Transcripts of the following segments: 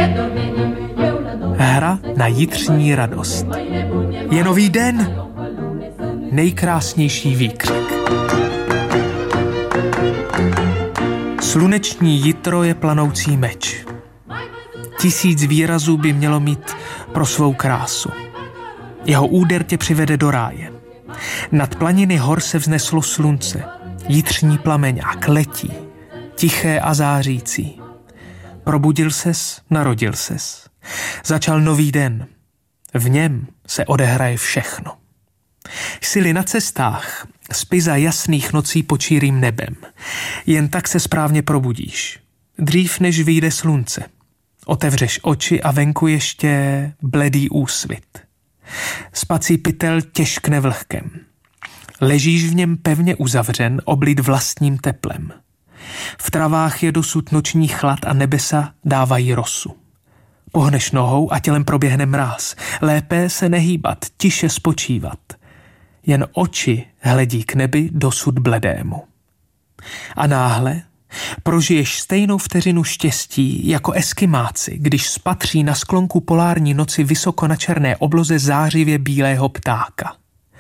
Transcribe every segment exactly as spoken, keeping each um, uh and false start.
Hra na jitřní radost. Je nový den! Nejkrásnější výkřik. Sluneční jitro je planoucí meč. Tisíc výrazů by mělo mít pro svou krásu. Jeho úder tě přivede do ráje. Nad planiny hor se vzneslo slunce. Jitřní plameňák letí, tiché a zářící. Probudil ses, narodil ses. Začal nový den. V něm se odehraje všechno. Jsi-li na cestách, spí za jasných nocí pod širým nebem. Jen tak se správně probudíš. Dřív než vyjde slunce. Otevřeš oči a venku ještě bledý úsvit. Spací pytel těžkne vlhkem. Ležíš v něm pevně uzavřen, oblit vlastním teplem. V travách je dosud noční chlad a nebesa dávají rosu. Pohneš nohou a tělem proběhne mráz. Lépe se nehýbat, tiše spočívat. Jen oči hledí k nebi dosud bledému. A náhle prožiješ stejnou vteřinu štěstí jako Eskimáci, když spatří na sklonku polární noci vysoko na černé obloze zářivě bílého ptáka.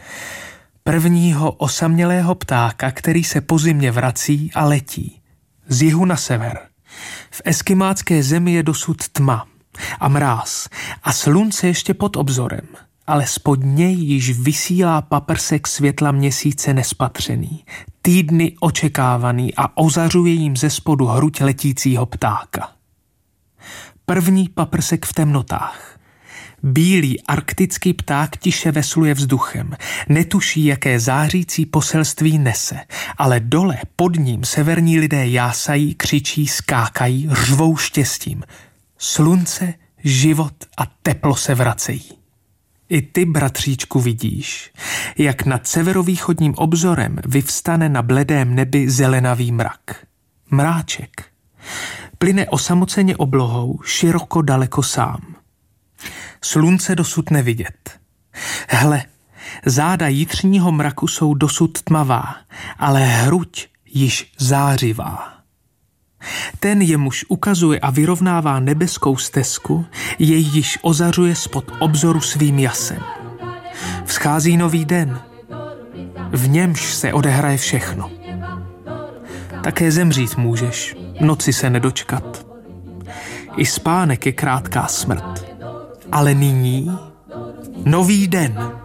Prvního osamělého ptáka, který se po zimě vrací a letí. Z jihu na sever. V eskimácké zemi je dosud tma a mráz a slunce ještě pod obzorem, ale spod něj již vysílá paprsek světla měsíce nespatřený, týdny očekávaný a ozařuje jim ze spodu hruď letícího ptáka. První paprsek v temnotách. Bílý arktický pták tiše vesluje vzduchem, netuší, jaké zářící poselství nese, ale dole pod ním severní lidé jásají, křičí, skákají, řvou štěstím. Slunce, život a teplo se vracejí. I ty, bratříčku, vidíš, jak nad severovýchodním obzorem vyvstane na bledém nebi zelenavý mrak. Mráček. Plyne osamoceně oblohou, široko daleko sám. Slunce dosud nevidět. Hle, záda jitřního mraku jsou dosud tmavá, ale hruď již zářivá. Ten, jemuž ukazuje a vyrovnává nebeskou stezku, jej již ozařuje spod obzoru svým jasem. Vzchází nový den. V němž se odehraje všechno. Také zemřít můžeš, noci se nedočkat. I spánek je krátká smrt. Ale nyní nový den.